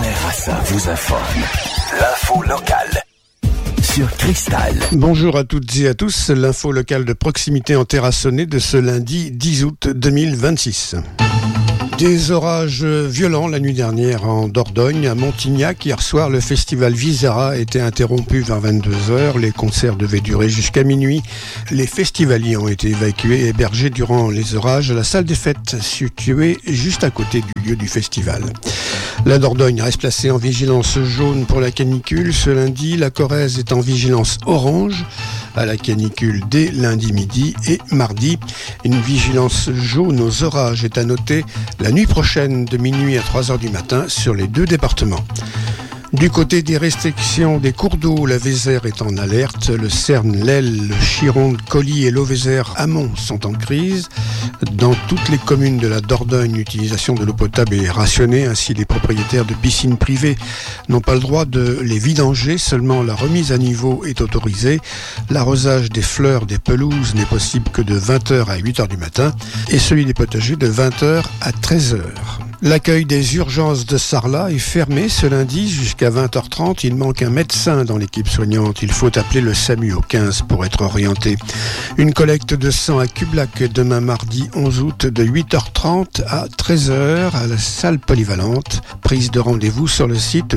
Terrassa vous informe. L'info locale sur Cristal. Bonjour à toutes et à tous, l'info locale de proximité en Terrassonnais de ce lundi 10 août 2026. Des orages violents la nuit dernière en Dordogne, à Montignac. Hier soir, le festival Visera a été interrompu vers 22h. Les concerts devaient durer jusqu'à minuit. Les festivaliers ont été évacués et hébergés durant les orages à la salle des fêtes, située juste à côté du lieu du festival. La Dordogne reste placée en vigilance jaune pour la canicule. Ce lundi, la Corrèze est en vigilance orange à la canicule dès lundi midi et mardi. Une vigilance jaune aux orages est à noter la nuit prochaine de minuit à 3h du matin sur les deux départements. Du côté des restrictions des cours d'eau, la Vézère est en alerte. Le Cerne, l'Aile, le Chiron, le Colly et l'Eau-Vézère amont sont en crise. Dans toutes les communes de la Dordogne, l'utilisation de l'eau potable est rationnée. Ainsi, les propriétaires de piscines privées n'ont pas le droit de les vidanger. Seulement, la remise à niveau est autorisée. L'arrosage des fleurs, des pelouses n'est possible que de 20h à 8h du matin et celui des potagers de 20h à 13h. L'accueil des urgences de Sarlat est fermé ce lundi jusqu'à 20h30. Il manque un médecin dans l'équipe soignante. Il faut appeler le SAMU au 15 pour être orienté. Une collecte de sang à Cublac demain mardi 11 août de 8h30 à 13h à la salle polyvalente. Prise de rendez-vous sur le site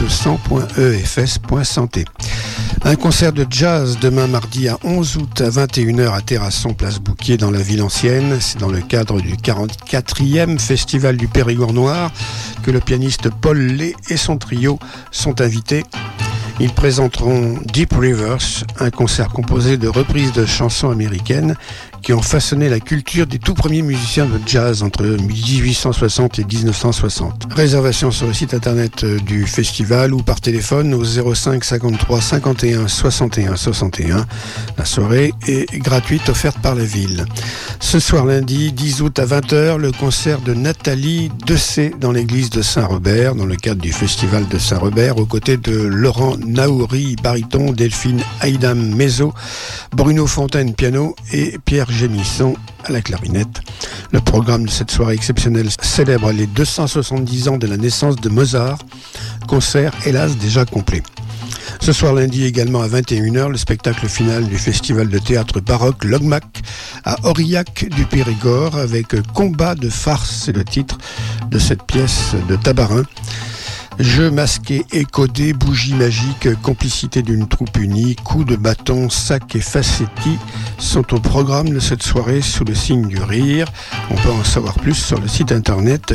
dondesang.efs.santé. Un concert de jazz demain mardi à 11 août à 21h à Terrasson, place Bouquier dans la ville ancienne. C'est dans le cadre du 44e Festival du Périgord Noir que le pianiste Paul Lé et son trio sont invités. Ils présenteront Deep Rivers, un concert composé de reprises de chansons américaines qui ont façonné la culture des tout premiers musiciens de jazz entre 1860 et 1960. Réservation sur le site internet du festival ou par téléphone au 05 53 51 61 61. La soirée est gratuite, offerte par la ville. Ce soir lundi 10 août à 20h, le concert de Nathalie Dessay dans l'église de Saint-Robert, dans le cadre du festival de Saint-Robert, aux côtés de Laurent Naouri, baryton, Delphine Haïdam, mezzo, Bruno Fontaine, piano et Pierre Génisson à la clarinette. Le programme de cette soirée exceptionnelle célèbre les 270 ans de la naissance de Mozart. Concert, hélas, déjà complet. Ce soir lundi également à 21h, le spectacle final du festival de théâtre baroque Logmac à Aurillac du Périgord avec Combat de farce, c'est le titre de cette pièce de Tabarin. Jeux masqués et codés, bougies magiques, complicité d'une troupe unie, coups de bâton, sacs et facétis sont au programme de cette soirée sous le signe du rire. On peut en savoir plus sur le site internet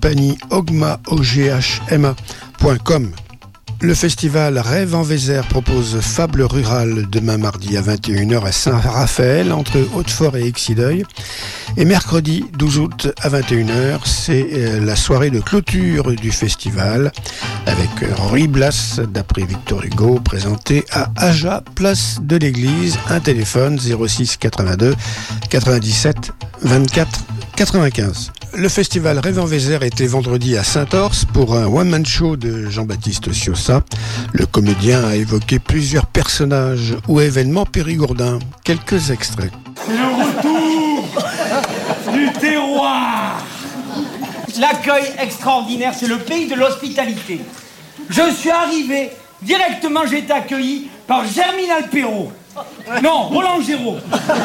compagnieogma.com. Le festival Rêve en Vézère propose Fable rurale demain mardi à 21h à Saint-Raphaël entre Hautefort et Exideuil. Et mercredi 12 août à 21h, c'est la soirée de clôture du festival avec Ruy Blas, d'après Victor Hugo, présenté à Aja, place de l'église. Un téléphone 06 82 97 24 95. Le festival Rêve en Vézère était vendredi à Saint-Orse pour un one-man show de Jean-Baptiste Ciossa. Le comédien a évoqué plusieurs personnages ou événements périgourdins. Quelques extraits. Le retour du terroir. L'accueil extraordinaire, c'est le pays de l'hospitalité. Je suis arrivé, directement j'ai été accueilli par Germinal Perrault. Non, Roland Géraud.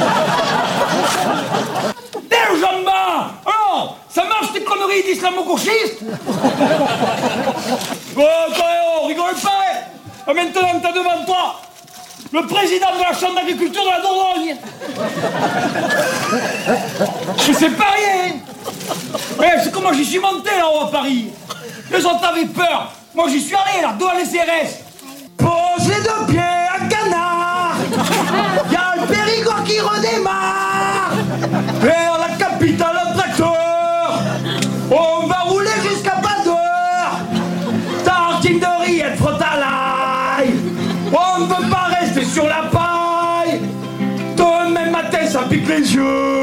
Jamba! Alors, ça marche tes conneries d'islamo-gauchistes? Oh, rigole pas! Maintenant, t'as devant toi le président de la Chambre d'agriculture de la Dordogne. Mais c'est pas rien! C'est comment j'y suis monté là-haut à Paris. Les autres avaient peur. Moi, j'y suis allé là, devant les CRS. Pose les deux pieds à canard. Y'a le Périgord qui redémarre. Vers la capitale en tracteur. On va rouler jusqu'à pas d'heure. Tartine de rillettes, frotte à l'ail. On ne veut pas rester sur la paille. Demain matin, ça pique les yeux.